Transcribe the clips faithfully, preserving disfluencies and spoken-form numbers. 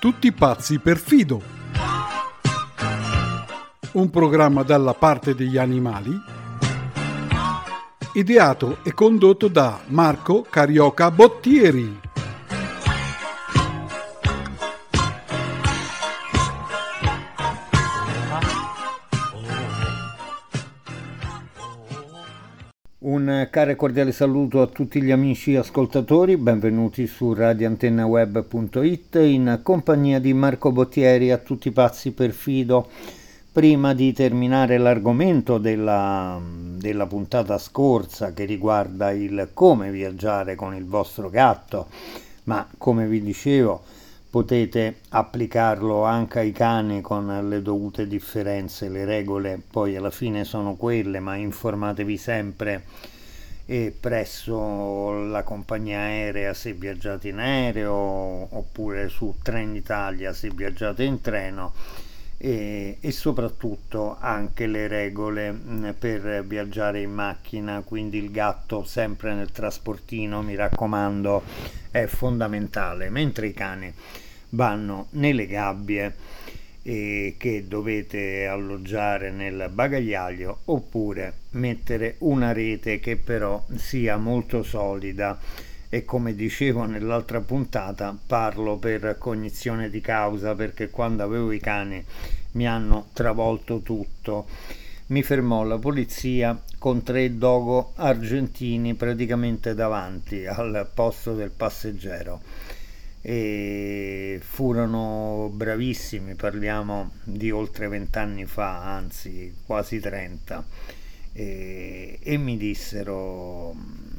Tutti pazzi per Fido. Un programma dalla parte degli animali, ideato e condotto da Marco Carioca Bottieri. Un caro e cordiale saluto a tutti gli amici ascoltatori, benvenuti su radio antenna web punto it in compagnia di Marco Bottieri, a tutti pazzi per Fido. Prima di terminare l'argomento della, della puntata scorsa che riguarda il come viaggiare con il vostro gatto, ma come vi dicevo potete applicarlo anche ai cani con le dovute differenze, le regole poi alla fine sono quelle, ma informatevi sempre e presso la compagnia aerea se viaggiate in aereo oppure su Trenitalia se viaggiate in treno. E, e soprattutto anche le regole mh, per viaggiare in macchina, quindi il gatto sempre nel trasportino, mi raccomando, è fondamentale, mentre i cani vanno nelle gabbie eh, che dovete alloggiare nel bagagliaio oppure mettere una rete che però sia molto solida. E come dicevo nell'altra puntata, parlo per cognizione di causa, perché quando avevo i cani mi hanno travolto tutto. Mi fermò la polizia con tre dogo argentini praticamente davanti al posto del passeggero e furono bravissimi, parliamo di oltre vent'anni fa, anzi quasi trenta, e, e mi dissero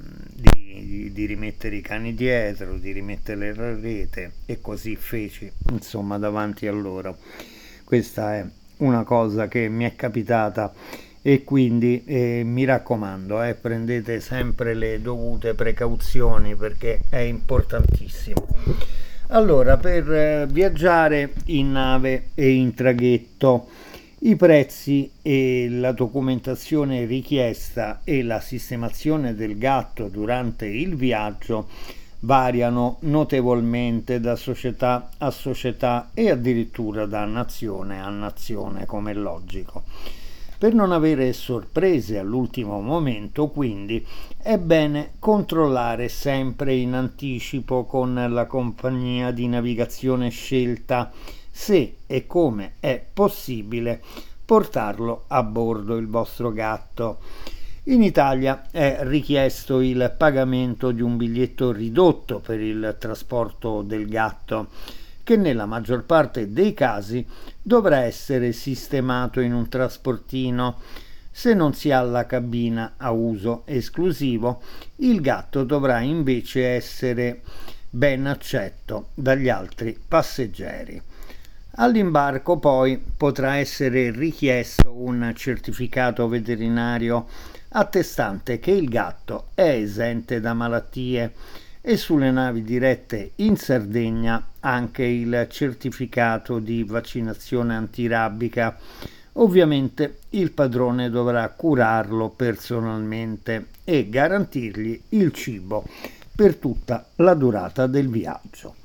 Di, di rimettere i cani dietro, di rimettere la rete, e così feci, insomma, davanti a loro. Questa è una cosa che mi è capitata e quindi eh, mi raccomando, eh, prendete sempre le dovute precauzioni perché è importantissimo. Allora, per eh, viaggiare in nave e in traghetto, i prezzi e la documentazione richiesta e la sistemazione del gatto durante il viaggio variano notevolmente da società a società e addirittura da nazione a nazione, come è logico. Per non avere sorprese all'ultimo momento, quindi, è bene controllare sempre in anticipo con la compagnia di navigazione scelta se e come è possibile portarlo a bordo il vostro gatto. In Italia è richiesto il pagamento di un biglietto ridotto per il trasporto del gatto, che nella maggior parte dei casi dovrà essere sistemato in un trasportino. Se non si ha la cabina a uso esclusivo, il gatto dovrà invece essere ben accetto dagli altri passeggeri. All'imbarco poi potrà essere richiesto un certificato veterinario attestante che il gatto è esente da malattie e sulle navi dirette in Sardegna anche il certificato di vaccinazione antirabica. Ovviamente il padrone dovrà curarlo personalmente e garantirgli il cibo per tutta la durata del viaggio.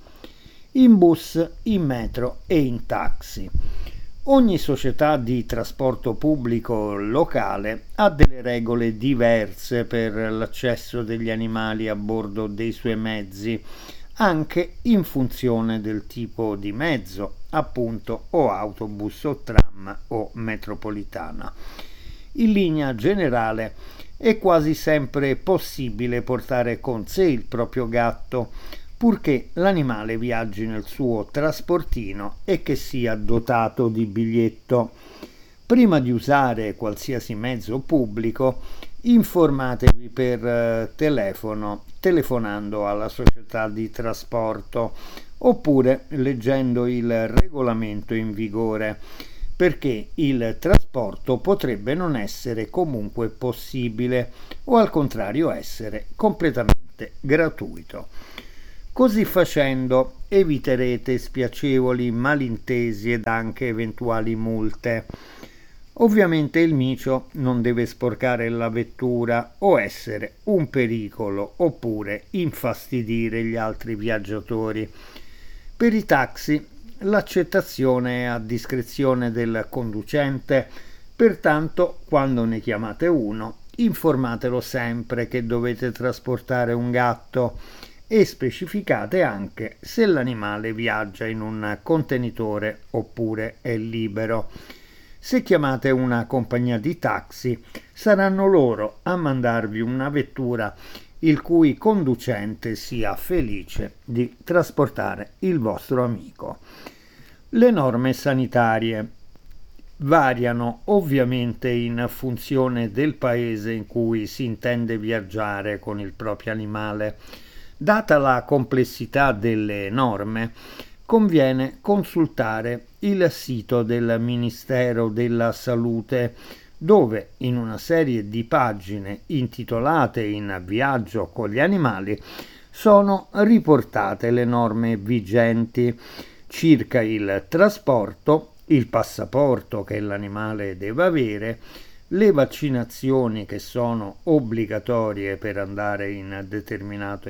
In bus, in metro e in taxi. Ogni società di trasporto pubblico locale ha delle regole diverse per l'accesso degli animali a bordo dei suoi mezzi, anche in funzione del tipo di mezzo, appunto o autobus o tram o metropolitana. In linea generale è quasi sempre possibile portare con sé il proprio gatto, purché l'animale viaggi nel suo trasportino e che sia dotato di biglietto. Prima di usare qualsiasi mezzo pubblico, informatevi per eh, telefono, telefonando alla società di trasporto oppure leggendo il regolamento in vigore, perché il trasporto potrebbe non essere comunque possibile o al contrario essere completamente gratuito. Così facendo eviterete spiacevoli malintesi ed anche eventuali multe. Ovviamente il micio non deve sporcare la vettura o essere un pericolo oppure infastidire gli altri viaggiatori. Per i taxi l'accettazione è a discrezione del conducente, pertanto quando ne chiamate uno informatelo sempre che dovete trasportare un gatto e specificate anche se l'animale viaggia in un contenitore oppure è libero. Se chiamate una compagnia di taxi, saranno loro a mandarvi una vettura il cui conducente sia felice di trasportare il vostro amico. Le norme sanitarie variano ovviamente in funzione del paese in cui si intende viaggiare con il proprio animale. Data la complessità delle norme, conviene consultare il sito del Ministero della Salute, dove in una serie di pagine intitolate In viaggio con gli animali sono riportate le norme vigenti circa il trasporto, il passaporto che l'animale deve avere, le vaccinazioni che sono obbligatorie per andare in, determinato,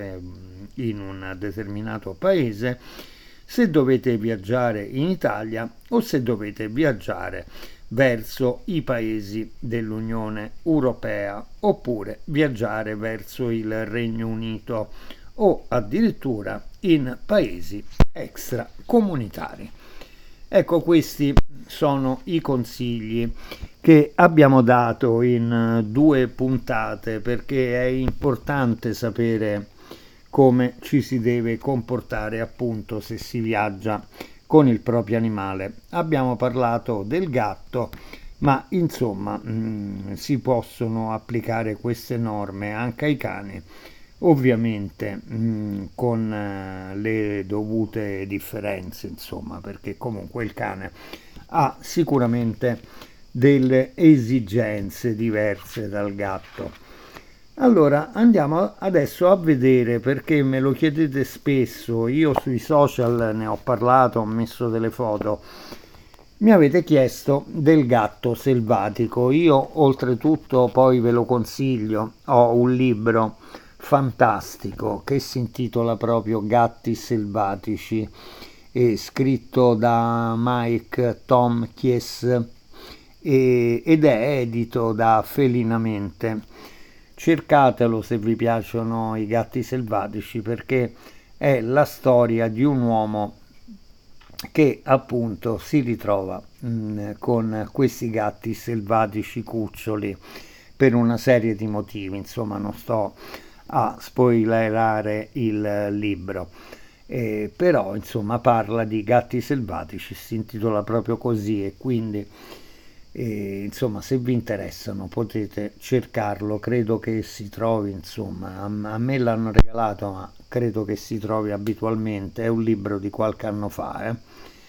in un determinato paese, se dovete viaggiare in Italia o se dovete viaggiare verso i paesi dell'Unione Europea oppure viaggiare verso il Regno Unito o addirittura in paesi extracomunitari. Ecco, questi sono i consigli che abbiamo dato in due puntate perché è importante sapere come ci si deve comportare appunto se si viaggia con il proprio animale. Abbiamo parlato del gatto, ma insomma mh, si possono applicare queste norme anche ai cani, ovviamente mh, con eh, le dovute differenze, insomma, perché comunque il cane ha sicuramente delle esigenze diverse dal gatto. Allora andiamo adesso a vedere, perché me lo chiedete spesso, io sui social ne ho parlato, ho messo delle foto, mi avete chiesto del gatto selvatico. Io oltretutto poi ve lo consiglio, ho un libro fantastico che si intitola proprio Gatti selvatici, è scritto da Mike Tomkies e, ed è edito da Felinamente. Cercatelo se vi piacciono i gatti selvatici, perché è la storia di un uomo che appunto si ritrova mh, con questi gatti selvatici cuccioli per una serie di motivi. Insomma, non sto a spoilerare il libro, eh, però insomma parla di gatti selvatici, si intitola proprio così, e quindi e, insomma, se vi interessano potete cercarlo, credo che si trovi, insomma, a, a me l'hanno regalato, ma credo che si trovi abitualmente, è un libro di qualche anno fa. Eh.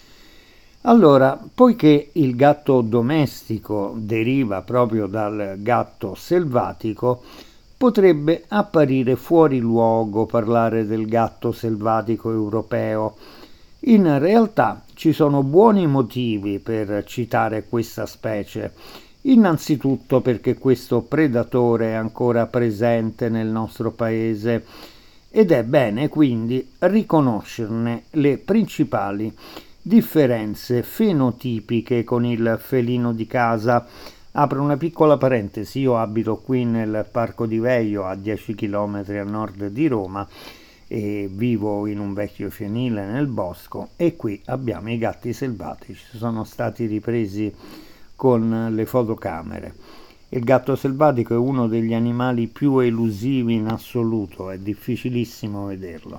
Allora, poiché il gatto domestico deriva proprio dal gatto selvatico, potrebbe apparire fuori luogo parlare del gatto selvatico europeo. In realtà ci sono buoni motivi per citare questa specie, innanzitutto perché questo predatore è ancora presente nel nostro paese ed è bene quindi riconoscerne le principali differenze fenotipiche con il felino di casa. Apro una piccola parentesi, io abito qui nel Parco di Veio, a dieci chilometri a nord di Roma, e vivo in un vecchio fienile nel bosco, e qui abbiamo i gatti selvatici, sono stati ripresi con le fotocamere. Il gatto selvatico è uno degli animali più elusivi in assoluto, è difficilissimo vederlo.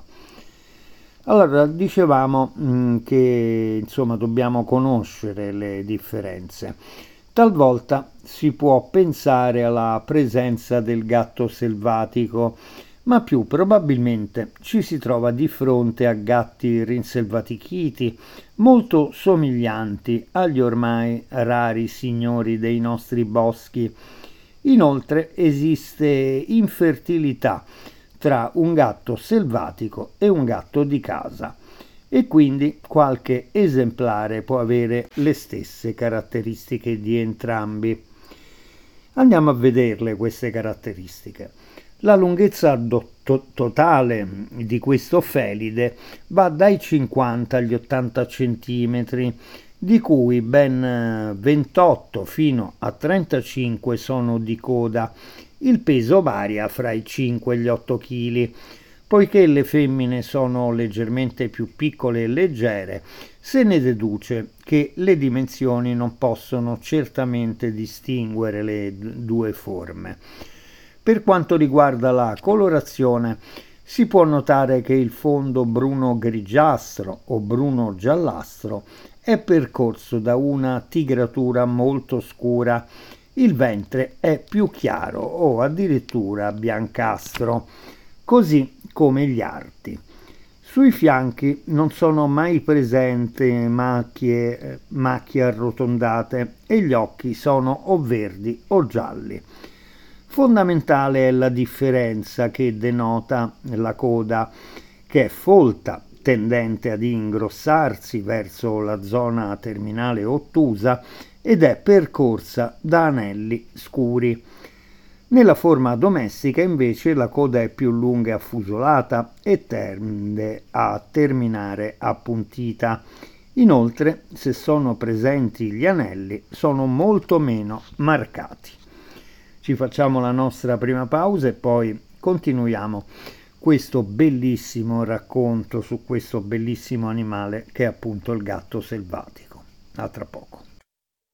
Allora, dicevamo mh, che insomma dobbiamo conoscere le differenze. Talvolta si può pensare alla presenza del gatto selvatico, ma più probabilmente ci si trova di fronte a gatti rinselvatichiti, molto somiglianti agli ormai rari signori dei nostri boschi. Inoltre esiste infertilità tra un gatto selvatico e un gatto di casa, e quindi qualche esemplare può avere le stesse caratteristiche di entrambi. Andiamo a vederle queste caratteristiche. La lunghezza do- to- totale di questo felide va dai cinquanta agli ottanta centimetri, di cui ben ventotto fino a trentacinque sono di coda. Il peso varia fra i cinque e gli otto chili. Poiché le femmine sono leggermente più piccole e leggere, se ne deduce che le dimensioni non possono certamente distinguere le due forme. Per quanto riguarda la colorazione, si può notare che il fondo bruno-grigiastro o bruno-giallastro è percorso da una tigratura molto scura. Il ventre è più chiaro o addirittura biancastro, così come gli arti. Sui fianchi non sono mai presenti macchie, macchie arrotondate e gli occhi sono o verdi o gialli. Fondamentale è la differenza che denota la coda, che è folta, tendente ad ingrossarsi verso la zona terminale ottusa ed è percorsa da anelli scuri. Nella forma domestica invece la coda è più lunga e affusolata e tende a terminare appuntita. Inoltre, se sono presenti gli anelli, sono molto meno marcati. Ci facciamo la nostra prima pausa e poi continuiamo questo bellissimo racconto su questo bellissimo animale che è appunto il gatto selvatico. A tra poco.